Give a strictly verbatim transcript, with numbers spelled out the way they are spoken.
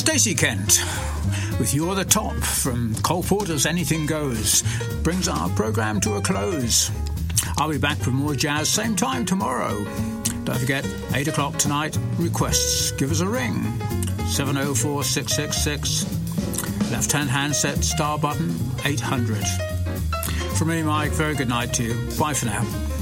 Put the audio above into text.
Stacey Kent with You're the Top from Cole Porter's Anything Goes brings our programme to a close. I'll be back with more jazz same time tomorrow. Don't forget, eight o'clock tonight, requests. Give us a ring. seven oh four, six six six. Left-hand handset, star button, eight hundred. From me, Mike, very good night to you. Bye for now.